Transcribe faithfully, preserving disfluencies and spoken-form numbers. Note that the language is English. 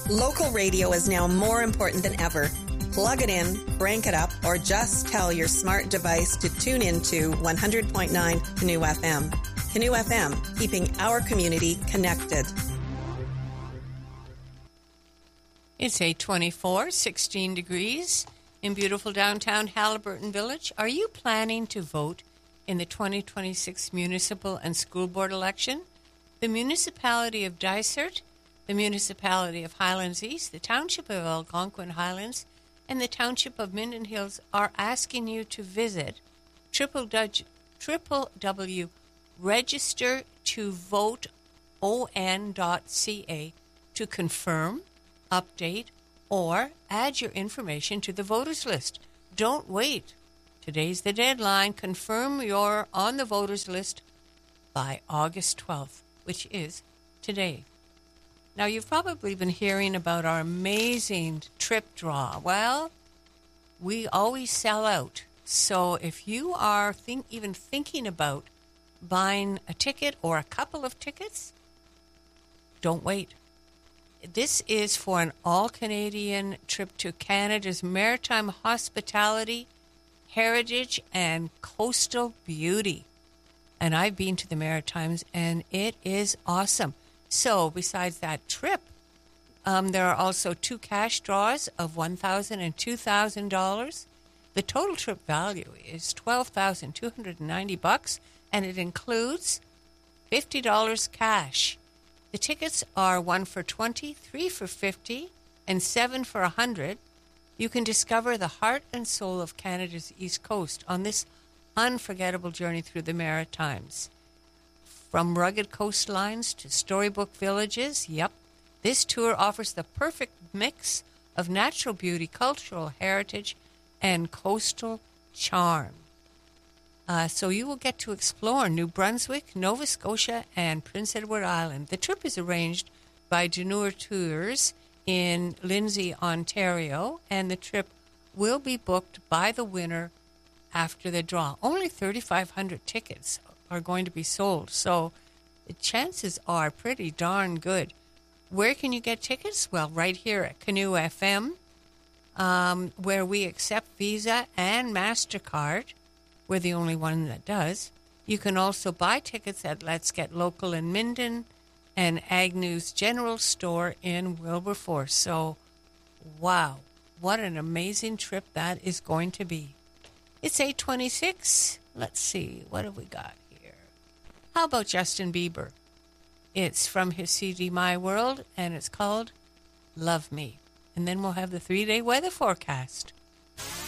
Local radio is now more important than ever. Plug it in, crank it up, or just tell your smart device to tune into one hundred point nine Canoe F M. Canoe F M, keeping our community connected. It's eight twenty-four, sixteen degrees in beautiful downtown Haliburton Village. Are you planning to vote in the twenty twenty-six municipal and school board election? The municipality of Dysart, the municipality of Highlands East, the township of Algonquin Highlands, and the township of Minden Hills are asking you to visit triple w register to vote on dot c a to confirm, update, or add your information to the voters list. Don't wait. Today's the deadline. Confirm you're on the voters list by August twelfth, which is today. Now, you've probably been hearing about our amazing trip draw. Well, we always sell out. So if you are think, even thinking about buying a ticket or a couple of tickets, don't wait. This is for an all-Canadian trip to Canada's maritime hospitality, heritage, and coastal beauty. And I've been to the Maritimes, and it is awesome. So besides that trip, um, there are also two cash draws of one thousand dollars and two thousand dollars. The total trip value is twelve thousand two hundred ninety bucks, and it includes fifty dollars cash. The tickets are one for twenty, three for fifty, and seven for one hundred. You can discover the heart and soul of Canada's East Coast on this unforgettable journey through the Maritimes. From rugged coastlines to storybook villages, yep, this tour offers the perfect mix of natural beauty, cultural heritage, and coastal charm. Uh, so you will get to explore New Brunswick, Nova Scotia, and Prince Edward Island. The trip is arranged by Deneur Tours in Lindsay, Ontario, and the trip will be booked by the winner after the draw. Only thirty-five hundred tickets are going to be sold, so the chances are pretty darn good. Where can you get tickets? Well, right here at Canoe F M, um, where we accept Visa and MasterCard. We're the only one that does. You can also buy tickets at Let's Get Local in Minden and Agnew's General Store in Wilberforce. So, wow, what an amazing trip that is going to be. It's eight twenty-six. Let's see, what have we got here? How about Justin Bieber? It's from his C D My World, and it's called Love Me. And then we'll have the three-day weather forecast.